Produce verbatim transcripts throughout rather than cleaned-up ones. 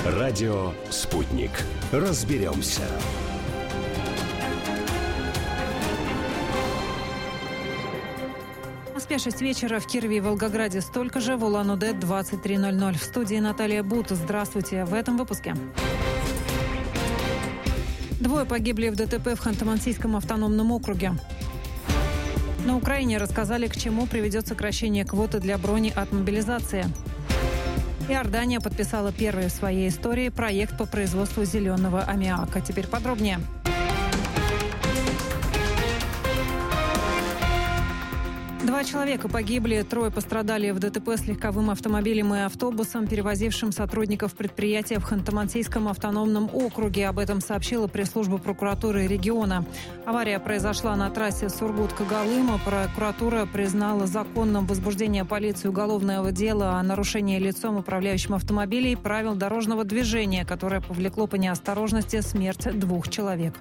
Радио «Спутник». Разберемся. В Москве шесть вечера, в Кирове и Волгограде столько же, в Улан-Удэ двадцать три ноль ноль. В студии Наталья Бут. Здравствуйте. В этом выпуске. Двое погибли в ДТП в Ханты-Мансийском автономном округе. На Украине рассказали, к чему приведет сокращение квоты для брони от мобилизации. Иордания подписала первый в своей истории проект по производству зеленого аммиака. Теперь подробнее. Два человека погибли, трое пострадали в ДТП с легковым автомобилем и автобусом, перевозившим сотрудников предприятия в Ханты-Мансийском автономном округе. Об этом сообщила пресс-служба прокуратуры региона. Авария произошла на трассе Сургут-Когалым. Прокуратура признала законным возбуждение полиции уголовного дела о нарушении лицом, управляющим автомобилем, правил дорожного движения, которое повлекло по неосторожности смерть двух человек.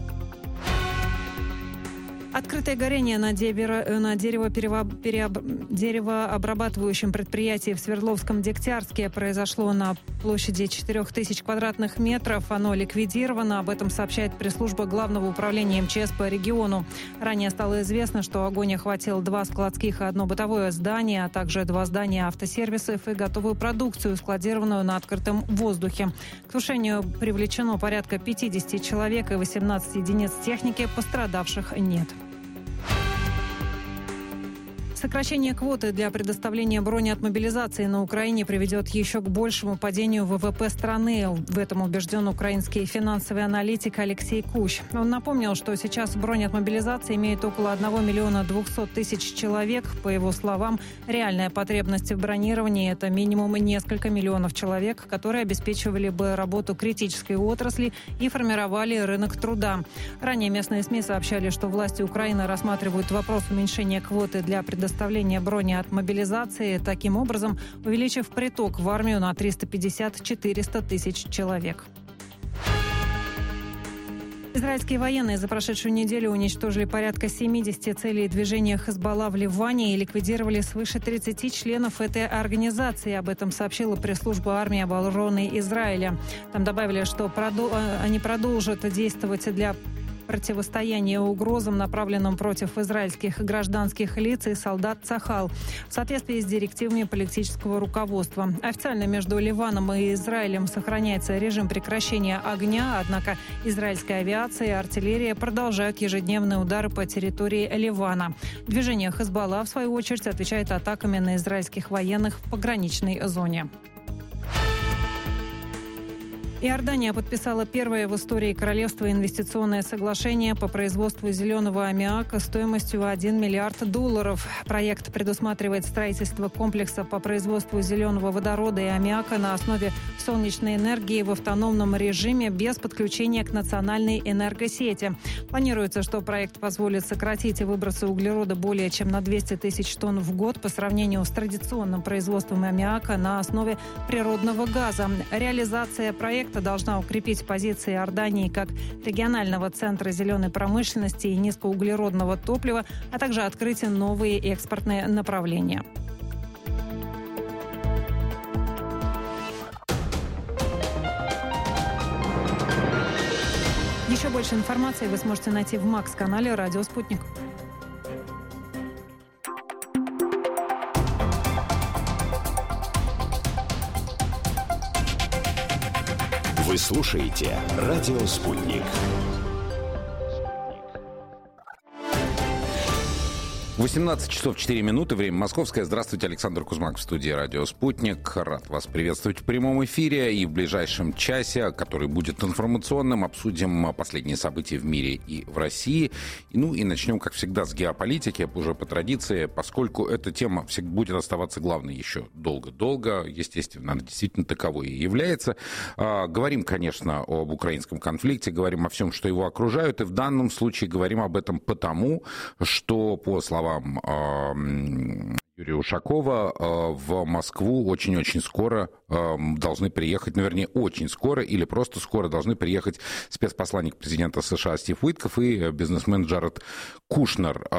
Открытое горение на, дерево, на дерево переоб, переоб, деревообрабатывающем предприятии в Свердловском Дегтярске произошло на площади четырех тысяч квадратных метров. Оно ликвидировано. Об этом сообщает пресс-служба Главного управления МЧС по региону. Ранее стало известно, что огонь охватил два складских и одно бытовое здание, а также два здания автосервисов и готовую продукцию, складированную на открытом воздухе. К тушению привлечено порядка пятьдесят человек и восемнадцать единиц техники. Пострадавших нет. Сокращение квоты для предоставления брони от мобилизации на Украине приведет еще к большему падению ВВП страны. В этом убежден украинский финансовый аналитик Алексей Кущ. Он напомнил, что сейчас бронь от мобилизации имеет около одного миллиона двухсот тысяч человек. По его словам, реальная потребность в бронировании – это минимум несколько миллионов человек, которые обеспечивали бы работу критической отрасли и формировали рынок труда. Ранее местные СМИ сообщали, что власти Украины рассматривают вопрос уменьшения квоты для предоставления Предоставление брони от мобилизации, таким образом увеличив приток в армию на триста пятьдесят - четыреста тысяч человек. Израильские военные за прошедшую неделю уничтожили порядка семидесяти целей движения Хезболла в Ливане и ликвидировали свыше тридцати членов этой организации. Об этом сообщила пресс-служба армии обороны Израиля. Там добавили, что продол- они продолжат действовать для противостояние угрозам, направленным против израильских гражданских лиц и солдат Цахал, в соответствии с директивами политического руководства. Официально между Ливаном и Израилем сохраняется режим прекращения огня, однако израильская авиация и артиллерия продолжают ежедневные удары по территории Ливана. Движение Хезболла, в свою очередь, отвечает атаками на израильских военных в пограничной зоне. Иордания подписала первое в истории королевства инвестиционное соглашение по производству зеленого аммиака стоимостью один миллиард долларов. Проект предусматривает строительство комплекса по производству зеленого водорода и аммиака на основе солнечной энергии в автономном режиме без подключения к национальной энергосети. Планируется, что проект позволит сократить выбросы углерода более чем на двести тысяч тонн в год по сравнению с традиционным производством аммиака на основе природного газа. Реализация проекта должна укрепить позиции Иордании как регионального центра зеленой промышленности и низкоуглеродного топлива, а также открыть новые экспортные направления. Еще больше информации вы сможете найти в Макс-канале «Радио Спутник». Вы слушаете «Радио Спутник». восемнадцать часов четыре минуты, время московское. Здравствуйте, Александр Кузьмак в студии «Радио Спутник». Рад вас приветствовать в прямом эфире. И в ближайшем часе, который будет информационным, обсудим последние события в мире и в России. Ну и начнем, как всегда, с геополитики, уже по традиции, поскольку эта тема будет оставаться главной еще долго-долго. Естественно, она действительно таковой и является. Говорим, конечно, об украинском конфликте, говорим о всем, что его окружает. И в данном случае говорим об этом потому, что, по словам Юрия Ушакова, в Москву очень-очень скоро должны приехать, ну, вернее, очень скоро или просто скоро должны приехать спецпосланник президента США Стив Уитков и бизнесмен Джаред Кушнер.